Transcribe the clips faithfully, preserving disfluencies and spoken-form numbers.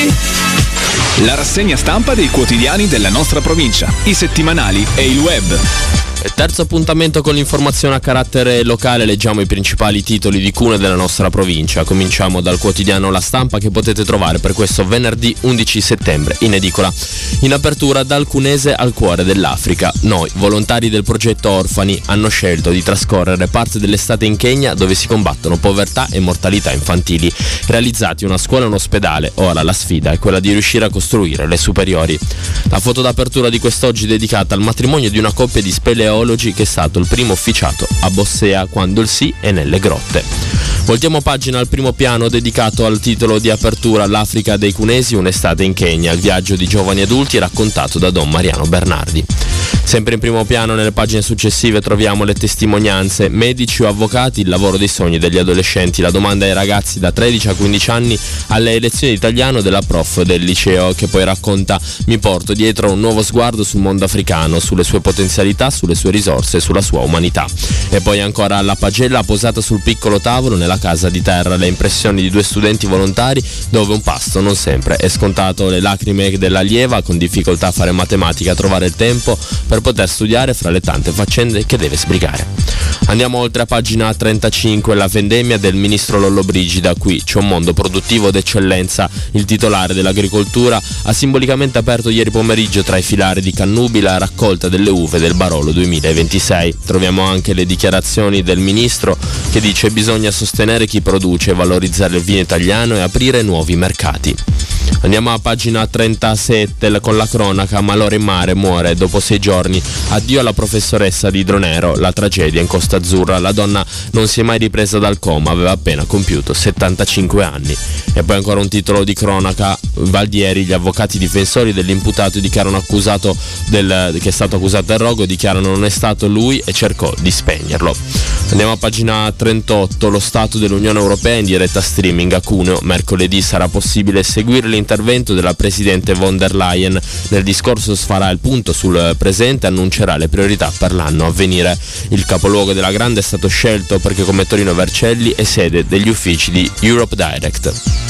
La rassegna stampa dei quotidiani della nostra provincia, i settimanali e il web. Terzo appuntamento con l'informazione a carattere locale, leggiamo i principali titoli di cune della nostra provincia. Cominciamo dal quotidiano La Stampa, che potete trovare per questo venerdì undici settembre in edicola. In apertura, dal Cunese al cuore dell'Africa. Noi, volontari del progetto Orfani, hanno scelto di trascorrere parte dell'estate in Kenya, dove si combattono povertà e mortalità infantili. Realizzati una scuola e un ospedale, ora la sfida è quella di riuscire a costruire le superiori. La foto d'apertura di quest'oggi è dedicata al matrimonio di una coppia di speleologi che è stato il primo officiato a Bossea, quando il sì è nelle grotte. Voltiamo pagina al primo piano, dedicato al titolo di apertura L'Africa dei Cunesi, un'estate in Kenya, il viaggio di giovani adulti raccontato da Don Mariano Bernardi. Sempre in primo piano, nelle pagine successive, troviamo le testimonianze: medici o avvocati, il lavoro dei sogni degli adolescenti. La domanda ai ragazzi da tredici a quindici anni alle lezioni di italiano della prof del liceo, che poi racconta: mi porto dietro un nuovo sguardo sul mondo africano, sulle sue potenzialità, sulle sue risorse, sulla sua umanità. E poi ancora alla pagella posata sul piccolo tavolo nella casa di terra, le impressioni di due studenti volontari, dove un pasto non sempre è scontato, le lacrime dell'allieva con difficoltà a fare matematica, a trovare il tempo per poter studiare fra le tante faccende che deve sbrigare. Andiamo oltre a pagina trentacinque, la vendemmia del ministro Lollobrigida. Qui c'è un mondo produttivo d'eccellenza. Il titolare dell'agricoltura ha simbolicamente aperto ieri pomeriggio tra i filari di Cannubi la raccolta delle uve del Barolo duemilaventisei. Troviamo anche le dichiarazioni del ministro, che dice: bisogna sostenere chi produce, valorizzare il vino italiano e aprire nuovi mercati. Andiamo a pagina trentasette con la cronaca: Malore in mare, muore dopo sei giorni. Addio alla professoressa di Idronero, la tragedia in Costa Azzurra. La donna non si è mai ripresa dal coma, aveva appena compiuto settantacinque anni. E poi ancora un titolo di cronaca: Valdieri, gli avvocati difensori dell'imputato dichiarano accusato del, che è stato accusato del rogo, dichiarano non è stato lui e cercò di spegnerlo. Andiamo a pagina trentotto, lo Stato dell'Unione Europea in diretta streaming a Cuneo. Mercoledì sarà possibile seguire l'intervento della Presidente von der Leyen. Nel discorso farà il punto sul presente e annuncerà le priorità per l'anno a venire. Il capoluogo della Grande è stato scelto perché, come Torino Vercelli, è sede degli uffici di Europe Direct.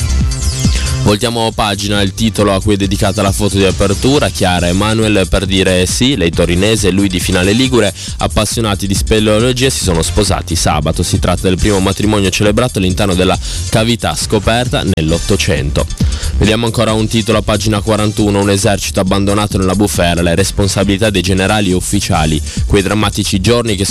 Voltiamo pagina, il titolo a cui è dedicata la foto di apertura: Chiara Emanuel per dire sì, lei torinese e lui di Finale Ligure, appassionati di speleologia, si sono sposati sabato. Si tratta del primo matrimonio celebrato all'interno della cavità scoperta nell'Ottocento. Vediamo ancora un titolo a pagina quarantuno, un esercito abbandonato nella bufera, le responsabilità dei generali e ufficiali, quei drammatici giorni che